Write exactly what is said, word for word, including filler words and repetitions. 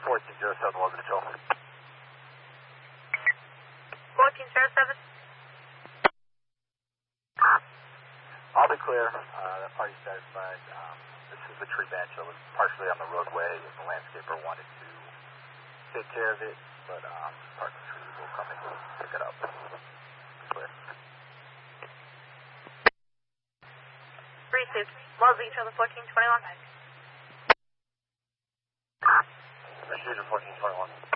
fourteen zero seven, welcome to Joel. fourteen zero seven. All be clear. Uh, that party's satisfied. Um, this is the tree bench that was partially on the roadway. The landscaper wanted to take care of it, but um, part of the tree will come and pick it up. Clear. three six, Mosby, each other fourteen twenty-one. Procedure fourteen twenty-one.